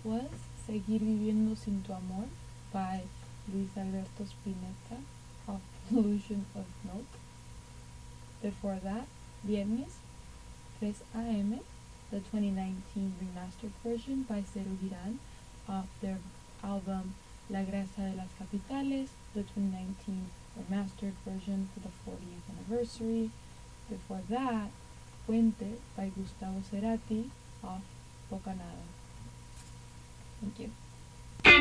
that was Seguir Viviendo Sin Tu Amor by Luis Alberto Spinetta of Pollution of Milk. Before that, Viernes, 3 AM, the 2019 remastered version by Cero Girán of their album La Grasa de las Capitales, the 2019 remastered version for the 40th anniversary. Before that, Puente by Gustavo Cerati off Bocanada. Thank you.